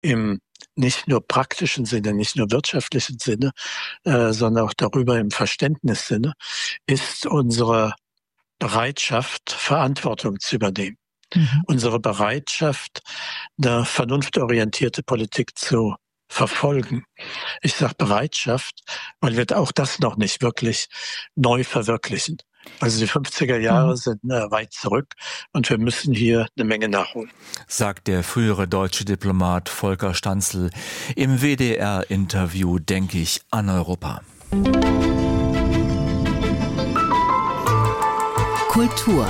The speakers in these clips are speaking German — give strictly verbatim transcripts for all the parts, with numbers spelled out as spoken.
im nicht nur praktischen Sinne, nicht nur wirtschaftlichen Sinne, äh, sondern auch darüber im Verständnissinne, ist unsere Bereitschaft, Verantwortung zu übernehmen. Mhm. Unsere Bereitschaft, eine vernunftorientierte Politik zu verfolgen. Ich sage Bereitschaft, weil wir auch das noch nicht wirklich neu verwirklichen. Also die fünfziger Jahre sind äh, weit zurück und wir müssen hier eine Menge nachholen. Sagt der frühere deutsche Diplomat Volker Stanzel im W D R-Interview Denke ich an Europa. Kultur.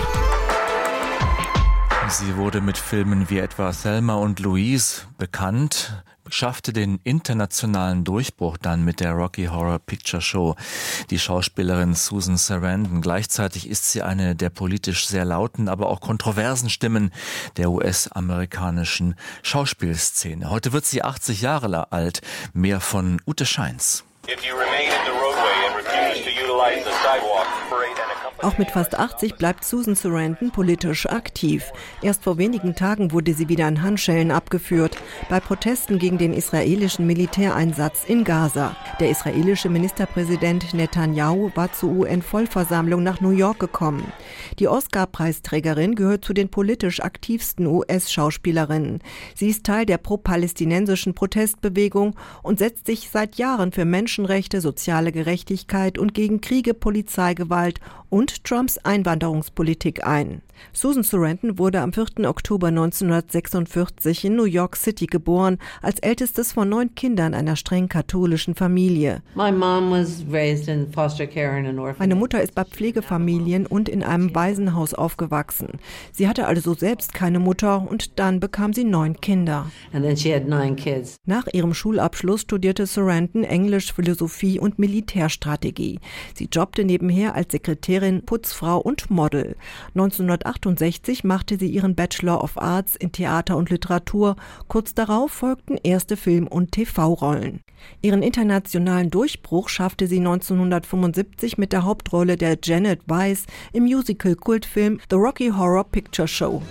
Sie wurde mit Filmen wie etwa Thelma und Louise bekannt, schaffte den internationalen Durchbruch dann mit der Rocky Horror Picture Show. Die Schauspielerin Susan Sarandon. Gleichzeitig ist sie eine der politisch sehr lauten, aber auch kontroversen Stimmen der U S-amerikanischen Schauspielszene. Heute wird sie achtzig Jahre alt. Mehr von Ute Scheins. Auch mit fast achtzig bleibt Susan Sarandon politisch aktiv. Erst vor wenigen Tagen wurde sie wieder in Handschellen abgeführt, bei Protesten gegen den israelischen Militäreinsatz in Gaza. Der israelische Ministerpräsident Netanyahu war zur U N-Vollversammlung nach New York gekommen. Die Oscar-Preisträgerin gehört zu den politisch aktivsten U S-Schauspielerinnen. Sie ist Teil der pro-palästinensischen Protestbewegung und setzt sich seit Jahren für Menschenrechte, soziale Gerechtigkeit und gegen Kriege, Polizeigewalt und Trumps Einwanderungspolitik ein. Susan Sarandon wurde am vierten Oktober neunzehnhundertsechsundvierzig in New York City geboren, als ältestes von neun Kindern einer streng katholischen Familie. Meine Mutter ist bei Pflegefamilien und in einem Waisenhaus aufgewachsen. Sie hatte also selbst keine Mutter und dann bekam sie neun Kinder. Nach ihrem Schulabschluss studierte Sarandon Englisch, Philosophie und Militärstrategie. Sie jobbte nebenher als Sekretärin, Putzfrau und Model. neunzehnhundertachtundsechzig machte sie ihren Bachelor of Arts in Theater und Literatur. Kurz darauf folgten erste Film- und T V-Rollen. Ihren internationalen Durchbruch schaffte sie neunzehnhundertfünfundsiebzig mit der Hauptrolle der Janet Weiss im Musical-Kultfilm The Rocky Horror Picture Show.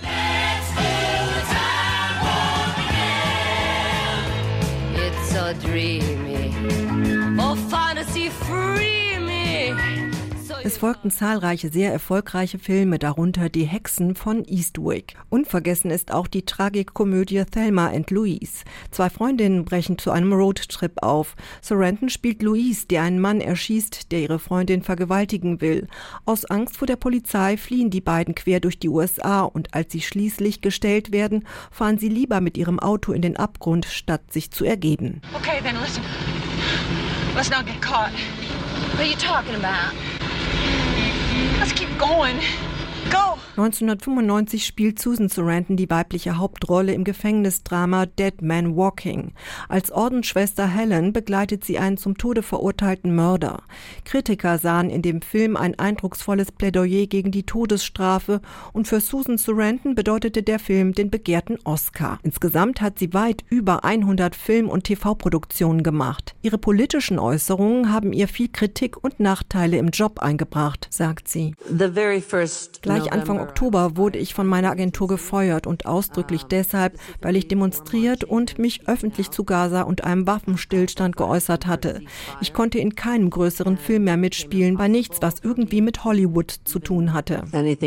It's so dreamy, oh fantasy free me. Es folgten zahlreiche sehr erfolgreiche Filme, darunter Die Hexen von Eastwick. Unvergessen ist auch die Tragikkomödie Thelma and Louise. Zwei Freundinnen brechen zu einem Roadtrip auf. Sarandon spielt Louise, die einen Mann erschießt, der ihre Freundin vergewaltigen will. Aus Angst vor der Polizei fliehen die beiden quer durch die U S A und als sie schließlich gestellt werden, fahren sie lieber mit ihrem Auto in den Abgrund, statt sich zu ergeben. Okay, then listen. Let's not get caught. What are you talking about? Let's keep going. Go! neunzehnhundertfünfundneunzig spielt Susan Sarandon die weibliche Hauptrolle im Gefängnisdrama Dead Man Walking. Als Ordensschwester Helen begleitet sie einen zum Tode verurteilten Mörder. Kritiker sahen in dem Film ein eindrucksvolles Plädoyer gegen die Todesstrafe und für Susan Sarandon bedeutete der Film den begehrten Oscar. Insgesamt hat sie weit über hundert Film- und T V-Produktionen gemacht. Ihre politischen Äußerungen haben ihr viel Kritik und Nachteile im Job eingebracht, sagt sie. Gleich Anfang Oktober wurde ich von meiner Agentur gefeuert und ausdrücklich deshalb, weil ich demonstriert und mich öffentlich zu Gaza und einem Waffenstillstand geäußert hatte. Ich konnte in keinem größeren Film mehr mitspielen, bei nichts, was irgendwie mit Hollywood zu tun hatte.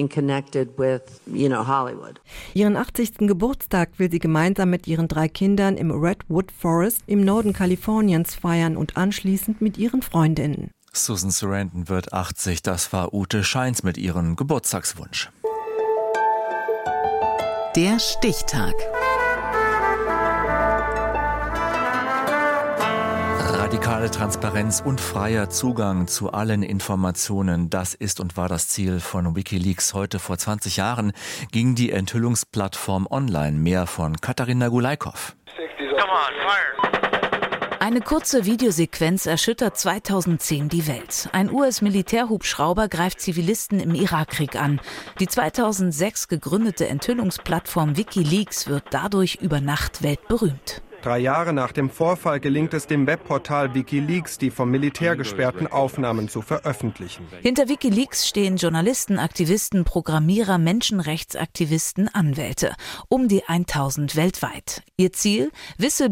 Ihren achtzigsten Geburtstag will sie gemeinsam mit ihren drei Kindern im Redwood Forest im Norden Kaliforniens feiern und anschließend mit ihren Freundinnen. Susan Sarandon wird achtzig, das war Ute Scheins mit ihrem Geburtstagswunsch. Der Stichtag. Radikale Transparenz und freier Zugang zu allen Informationen, das ist und war das Ziel von WikiLeaks. Heute vor zwanzig Jahren ging die Enthüllungsplattform online. Mehr von Katharina Gulaikow. Eine kurze Videosequenz erschüttert zweitausendzehn die Welt. Ein U S-Militärhubschrauber greift Zivilisten im Irakkrieg an. Die zweitausendsechs gegründete Enthüllungsplattform WikiLeaks wird dadurch über Nacht weltberühmt. Drei Jahre nach dem Vorfall gelingt es dem Webportal WikiLeaks, die vom Militär gesperrten Aufnahmen zu veröffentlichen. Hinter WikiLeaks stehen Journalisten, Aktivisten, Programmierer, Menschenrechtsaktivisten, Anwälte. Um die tausend weltweit. Ihr Ziel? Whistleblower